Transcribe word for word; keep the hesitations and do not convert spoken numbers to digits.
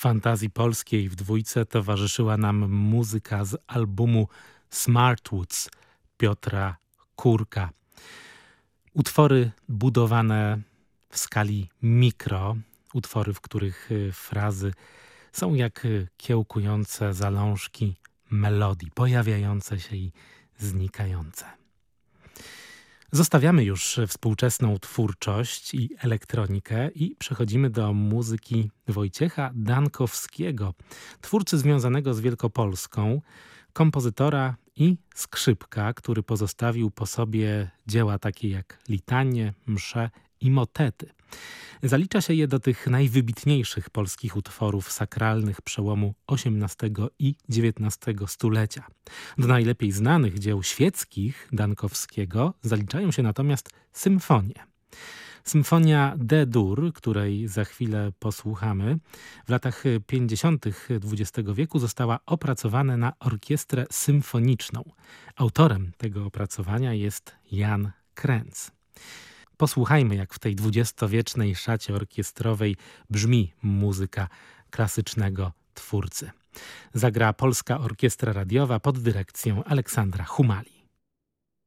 Fantazji polskiej w dwójce towarzyszyła nam muzyka z albumu Smartwoods Piotra Kurka. Utwory budowane w skali mikro, utwory, w których frazy są jak kiełkujące zalążki melodii, pojawiające się i znikające. Zostawiamy już współczesną twórczość i elektronikę i przechodzimy do muzyki Wojciecha Dankowskiego, twórcy związanego z Wielkopolską, kompozytora i skrzypka, który pozostawił po sobie dzieła takie jak litanie, msze i motety. Zalicza się je do tych najwybitniejszych polskich utworów sakralnych przełomu osiemnastego i dziewiętnastego stulecia. Do najlepiej znanych dzieł świeckich Dankowskiego zaliczają się natomiast symfonie. Symfonia D-dur, której za chwilę posłuchamy, w latach pięćdziesiątych dwudziestego wieku została opracowana na orkiestrę symfoniczną. Autorem tego opracowania jest Jan Krenz. Posłuchajmy, jak w tej dwudziestowiecznej szacie orkiestrowej brzmi muzyka klasycznego twórcy. Zagra Polska Orkiestra Radiowa pod dyrekcją Aleksandra Humali.